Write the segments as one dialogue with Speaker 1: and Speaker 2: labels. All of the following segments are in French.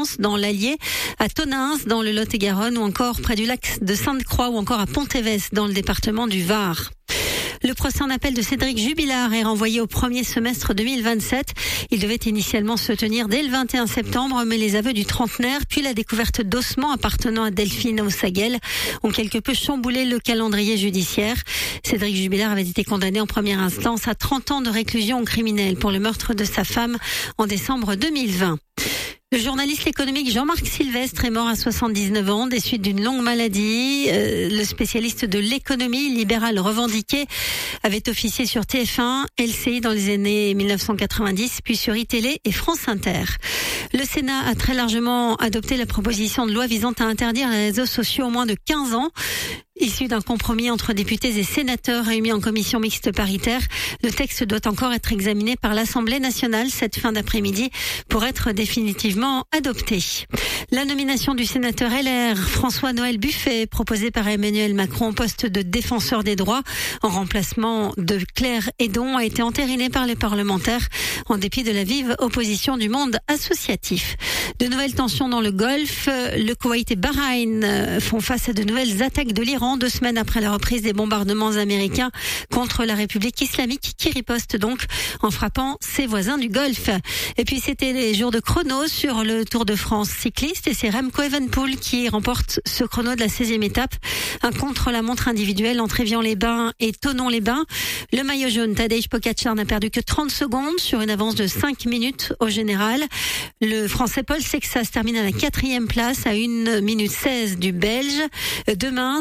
Speaker 1: Lens dans l'Allier, à Tonneins dans le Lot-et-Garonne ou encore près du lac de Sainte-Croix ou encore à Pontévès dans le département du Var. Le procès en appel de Cédric Jubilard est renvoyé au premier semestre 2027. Il devait initialement se tenir dès le 21 septembre, mais les aveux du trentenaire, puis la découverte d'ossements appartenant à Delphine Ossaguel ont quelque peu chamboulé le calendrier judiciaire. Cédric Jubilard avait été condamné en première instance à 30 ans de réclusion criminelle pour le meurtre de sa femme en décembre 2020. Le journaliste économique Jean-Marc Sylvestre est mort à 79 ans des suites d'une longue maladie. Le spécialiste de l'économie libérale revendiquée avait officié sur TF1, LCI dans les années 1990, puis sur iTélé et France Inter. Le Sénat a très largement adopté la proposition de loi visant à interdire les réseaux sociaux au moins de 15 ans. Issu d'un compromis entre députés et sénateurs réunis en commission mixte paritaire, le texte doit encore être examiné par l'Assemblée nationale cette fin d'après-midi pour être définitivement adopté. La nomination du sénateur LR François-Noël Buffet, proposé par Emmanuel Macron au poste de défenseur des droits en remplacement de Claire Hédon, a été entérinée par les parlementaires en dépit de la vive opposition du monde associatif. De nouvelles tensions dans le Golfe, le Koweït et Bahreïn font face à de nouvelles attaques de l'Iran 2 semaines après la reprise des bombardements américains contre la République islamique qui riposte donc en frappant ses voisins du Golfe. Et puis c'était les jours de chrono sur le Tour de France cycliste et c'est Remco Evenepoel qui remporte ce chrono de la 16e étape. Un contre-la-montre individuel entre Évian-les-Bains et Thonon-les-Bains. Le maillot jaune Tadej Pogačar n'a perdu que 30 secondes sur une avance de 5 minutes au général. Le Français Paul Sexas termine à la 4e place à 1 minute 16 du Belge. Demain,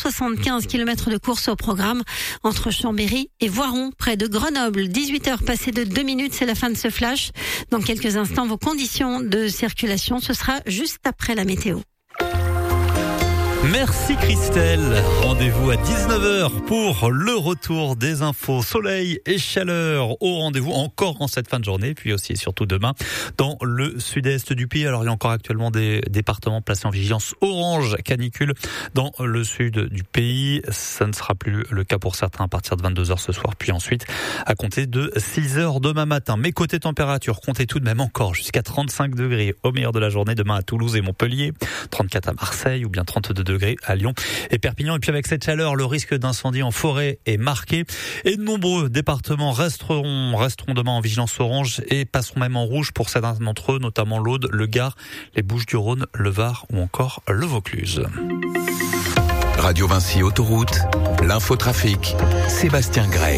Speaker 1: 175 km de course au programme entre Chambéry et Voiron, près de Grenoble. 18h passées de 2 minutes, c'est la fin de ce flash. Dans quelques instants, vos conditions de circulation, ce sera juste après la météo.
Speaker 2: Merci Christelle. Rendez-vous à 19h pour le retour des infos soleil et chaleur au rendez-vous encore en cette fin de journée, puis aussi et surtout demain dans le sud-est du pays. Alors il y a encore actuellement des départements placés en vigilance orange canicule dans le sud du pays. Ça ne sera plus le cas pour certains à partir de 22h ce soir, puis ensuite à compter de 6h demain matin. Mais côté température, comptez tout de même encore jusqu'à 35 degrés au meilleur de la journée demain à Toulouse et Montpellier, 34 à Marseille ou bien 32 degrés à Lyon et Perpignan. Et puis avec cette chaleur, le risque d'incendie en forêt est marqué et de nombreux départements resteront demain en vigilance orange et passeront même en rouge pour certains d'entre eux, notamment l'Aude, le Gard, les Bouches-du-Rhône, le Var ou encore le Vaucluse.
Speaker 3: Radio Vinci Autoroute, l'infotrafic, Sébastien Grey.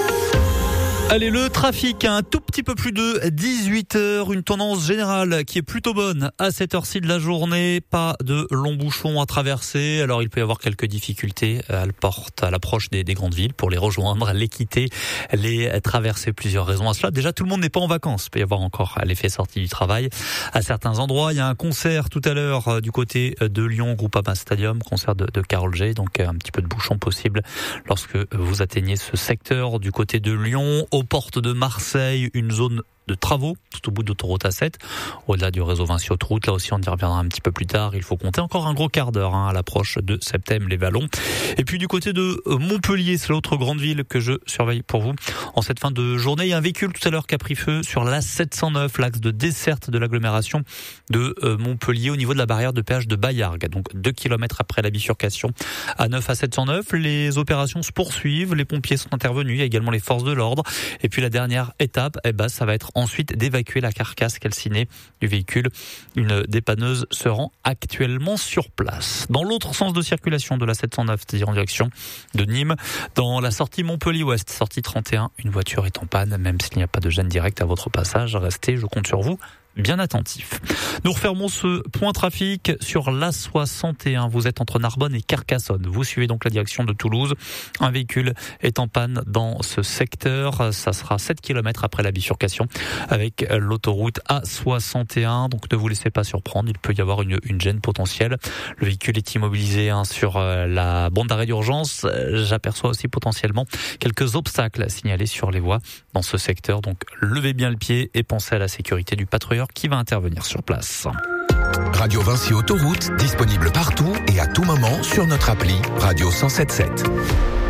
Speaker 2: Allez, le trafic à un tout petit peu plus de 18h, une tendance générale qui est plutôt bonne à cette heure-ci de la journée, pas de longs bouchons à traverser. Alors il peut y avoir quelques difficultés à l'approche des grandes villes pour les rejoindre, les quitter, les traverser, plusieurs raisons à cela. Déjà tout le monde n'est pas en vacances, il peut y avoir encore l'effet sortie du travail à certains endroits. Il y a un concert tout à l'heure du côté de Lyon, Groupama Stadium, concert de Karol J, donc un petit peu de bouchon possible lorsque vous atteignez ce secteur du côté de Lyon. Aux portes de Marseille, une zone de travaux tout au bout d'autoroute A7, au-delà du réseau Vinci Autoroute. Là aussi, on y reviendra un petit peu plus tard. Il faut compter encore un gros quart d'heure à l'approche de Septem-les-Vallons. Et puis du côté de Montpellier, c'est l'autre grande ville que je surveille pour vous. En cette fin de journée, il y a un véhicule tout à l'heure qui a pris feu sur l'A709, l'axe de desserte de l'agglomération de Montpellier, au niveau de la barrière de péage de Baillargues. Donc 2 km après la bifurcation A9 à 709. Les opérations se poursuivent, les pompiers sont intervenus, il y a également les forces de l'ordre. Et puis la dernière étape, ça va être ensuite d'évacuer la carcasse calcinée du véhicule. Une dépanneuse se rend actuellement sur place. Dans l'autre sens de circulation de la 709, c'est-à-dire en direction de Nîmes, dans la sortie Montpellier-Ouest, sortie 31, une voiture est en panne, même s'il n'y a pas de gêne directe à votre passage. Restez, je compte sur vous, bien attentif. Nous refermons ce point trafic sur l'A61. Vous êtes entre Narbonne et Carcassonne. Vous suivez donc la direction de Toulouse. Un véhicule est en panne dans ce secteur. Ça sera 7 km après la bifurcation avec l'autoroute A61. Donc ne vous laissez pas surprendre. Il peut y avoir une gêne potentielle. Le véhicule est immobilisé sur la bande d'arrêt d'urgence. J'aperçois aussi potentiellement quelques obstacles à signaler sur les voies dans ce secteur. Donc levez bien le pied et pensez à la sécurité du patrouilleur qui va intervenir sur place.
Speaker 3: Radio Vinci Autoroute, disponible partout et à tout moment sur notre appli Radio 107.7.